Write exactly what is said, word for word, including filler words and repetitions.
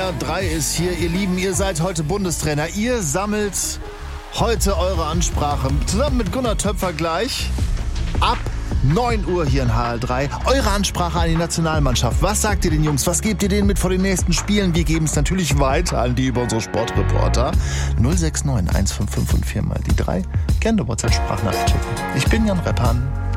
R drei ist hier, ihr Lieben, ihr seid heute Bundestrainer. Ihr sammelt heute eure Ansprache zusammen mit Gunnar Töpfer gleich ab neun Uhr hier in H L drei. Eure Ansprache an die Nationalmannschaft. Was sagt ihr den Jungs? Was gebt ihr denen mit vor den nächsten Spielen? Wir geben es natürlich weiter an die über unsere Sportreporter. null sechs neun eins fünf fünf und vier mal die drei. Gerne WhatsApp-Sprachnachricht schicken. Ich bin Jan Reppan.